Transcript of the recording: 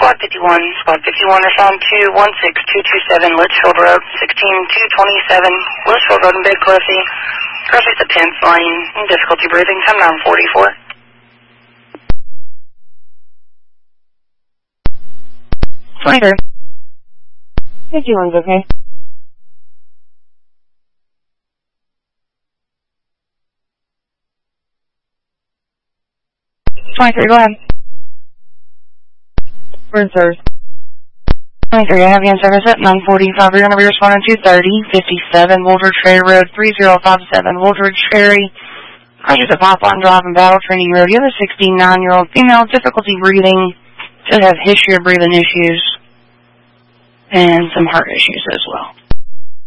Squad 51. Squad 51 is on 216227 Litchfield Road, 16227 Litchfield Road in Big Cliffy. Crosses the 10th line. Difficulty breathing. Come down 44. Flanker. 51's okay. Flanker, go ahead. We're in service. Flanker, I have you in service at 945. We're going to be responding to 3057 Woolridge Ferry Road, 3057 Woolridge Ferry. I use a pipeline drive and battle training road. You have a 69-year-old female, difficulty breathing, should have history of breathing issues, and some heart issues as well.